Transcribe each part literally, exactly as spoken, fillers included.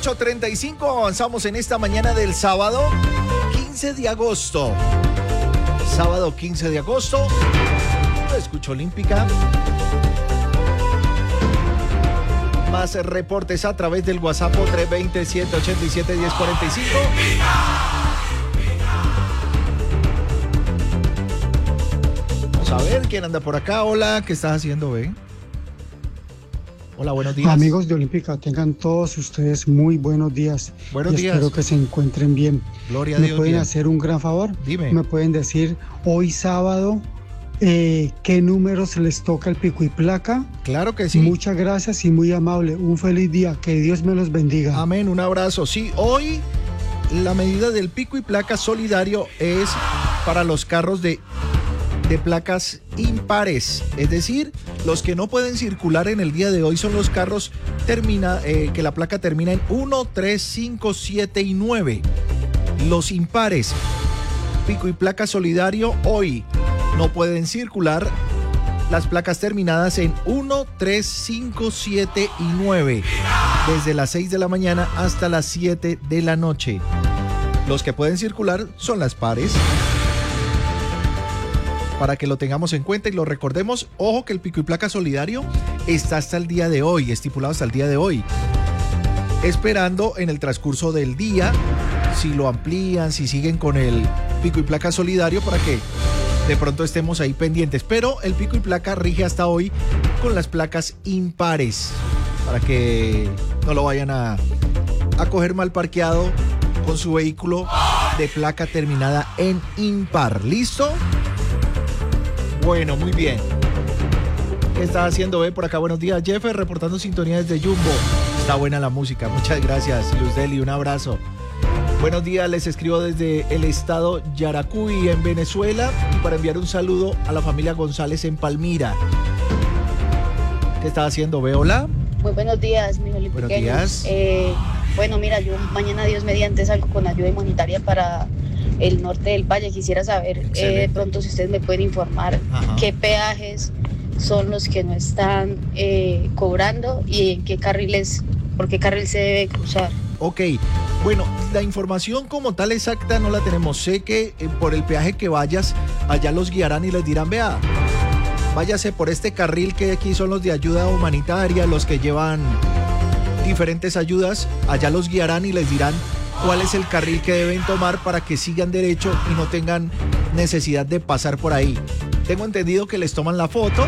ocho treinta y cinco, avanzamos en esta mañana del sábado quince de agosto. Sábado quince de agosto. Lo escucho Olímpica. Más reportes a través del WhatsApp tres dos cero, siete ocho siete, uno cero cuatro cinco. Vamos a ver quién anda por acá. Hola, ¿qué estás haciendo, ve? Hola, buenos días. Amigos de Olímpica, tengan todos ustedes muy buenos días. Buenos y días. Espero que se encuentren bien. Gloria a ¿Me Dios. pueden bien. hacer un gran favor? Dime. ¿Me pueden decir hoy sábado eh, qué números les toca el pico y placa? Claro que sí. Muchas gracias y muy amable. Un feliz día. Que Dios me los bendiga. Amén, un abrazo. Sí, hoy la medida del pico y placa solidario es para los carros de, de placas impares. Es decir, los que no pueden circular en el día de hoy son los carros termina, eh, que la placa termina en uno, tres, cinco, siete y nueve. Los impares, pico y placa solidario, hoy no pueden circular las placas terminadas en uno, tres, cinco, siete y nueve, desde las seis de la mañana hasta las siete de la noche. Los que pueden circular son las pares. Para que lo tengamos en cuenta y lo recordemos, ojo que el pico y placa solidario está hasta el día de hoy, estipulado hasta el día de hoy. Esperando en el transcurso del día, si lo amplían, si siguen con el pico y placa solidario para que de pronto estemos ahí pendientes. Pero el pico y placa rige hasta hoy con las placas impares, para que no lo vayan a, a coger mal parqueado con su vehículo de placa terminada en impar. ¿Listo? Bueno, muy bien. ¿Qué estás haciendo, ve? Por acá, buenos días. Jeffer, reportando sintonía desde Jumbo. Está buena la música. Muchas gracias, Luz Deli. Un abrazo. Buenos días, les escribo desde el estado Yaracuy, en Venezuela, y para enviar un saludo a la familia González en Palmira. ¿Qué estás haciendo, ve? Hola. Muy buenos días, mis olímpicos. Buenos días. Eh, bueno, mira, yo mañana, Dios mediante, salgo con ayuda humanitaria para el norte del valle. Quisiera saber eh, de pronto si ustedes me pueden informar Ajá. qué peajes son los que no están eh, cobrando y en qué carriles, por qué carril se debe cruzar. Ok, bueno, la información como tal exacta no la tenemos. Sé que eh, por el peaje que vayas, allá los guiarán y les dirán, vea, váyase por este carril que aquí son los de ayuda humanitaria, los que llevan diferentes ayudas, allá los guiarán y les dirán cuál es el carril que deben tomar para que sigan derecho y no tengan necesidad de pasar por ahí. Tengo entendido que les toman la foto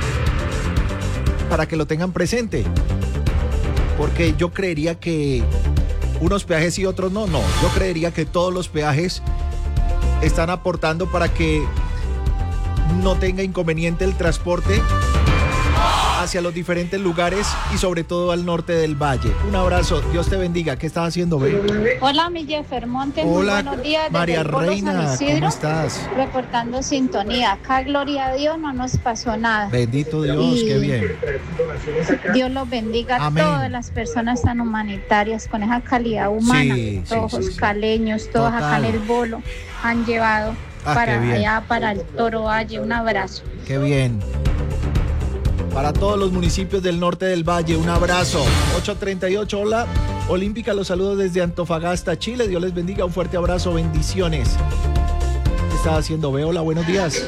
para que lo tengan presente, porque yo creería que unos peajes y otros no, no, yo creería que todos los peajes están aportando para que no tenga inconveniente el transporte hacia los diferentes lugares y sobre todo al norte del valle. Un abrazo, Dios te bendiga. ¿Qué estás haciendo, Ben? Hola, mi Jeffer Montes. Hola, muy buenos días. Desde María el Polo Reina, San Isidro, ¿cómo estás? Reportando sintonía. Acá, gloria a Dios, no nos pasó nada. Bendito Dios, y qué bien. Dios los bendiga. Amén. A todas las personas tan humanitarias, con esa calidad humana. Sí, todos sí, los sí, sí. caleños, todos Total. acá en el Bolo, han llevado Ah, para qué bien. allá, para el Toro Valle. Un abrazo. Qué bien. Para todos los municipios del norte del valle, un abrazo. ocho treinta y ocho, hola. Olímpica, los saludos desde Antofagasta, Chile. Dios les bendiga, un fuerte abrazo, bendiciones. ¿Qué estás haciendo, Ve? Hola, buenos días.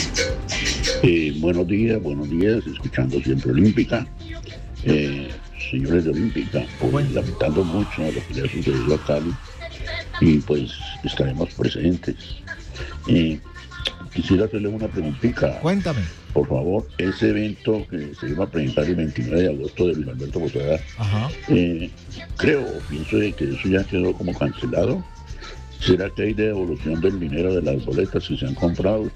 Eh, buenos días, buenos días, escuchando siempre Olímpica. Eh, señores de Olímpica, pues Bueno. lamentando mucho lo que le ha sucedido a Cali y pues estaremos presentes. Eh, quisiera hacerle una preguntita. Cuéntame. Por favor, ese evento que se iba a presentar el veintinueve de agosto de Luis Alberto Posada, Ajá. eh, creo o pienso de que eso ya quedó como cancelado. ¿Será que hay devolución del dinero de las boletas que se han comprado?